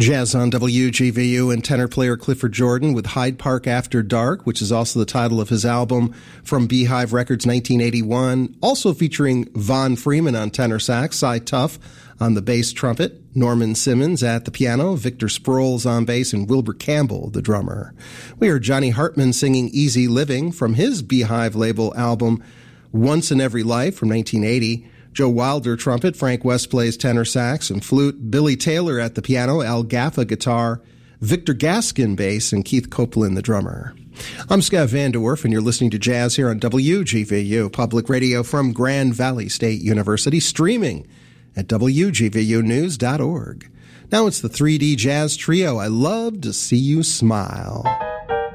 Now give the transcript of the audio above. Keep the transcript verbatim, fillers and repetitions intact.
Jazz on W G V U and tenor player Clifford Jordan with Hyde Park After Dark, which is also the title of his album from Beehive Records nineteen eighty-one. Also featuring Von Freeman on tenor sax, Cy Tuff on the bass trumpet, Norman Simmons at the piano, Victor Sproles on bass, and Wilbur Campbell, the drummer. We heard Johnny Hartman singing Easy Living from his Beehive label album Once in Every Life from nineteen eighty. Joe Wilder trumpet, Frank West plays tenor sax and flute, Billy Taylor at the piano, Al Gaffa guitar, Victor Gaskin bass, and Keith Copeland the drummer. I'm Scott Van Dorf, and you're listening to Jazz here on W G V U, public radio from Grand Valley State University, streaming at W G V U news dot org. Now it's the three D Jazz Trio, I Love to See You Smile.